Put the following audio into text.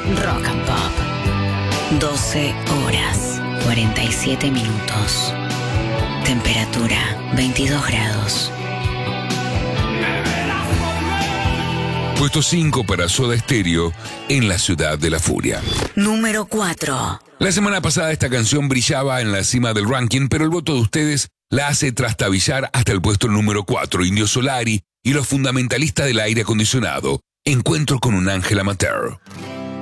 Rock and Pop. 12 horas, 47 minutos. Temperatura, 22 grados. Puesto 5 para Soda Stereo en la Ciudad de la Furia. Número 4. La semana pasada esta canción brillaba en la cima del ranking, pero el voto de ustedes la hace trastabillar hasta el puesto número 4. Indio Solari y los fundamentalistas del aire acondicionado. Encuentro con un ángel amateur.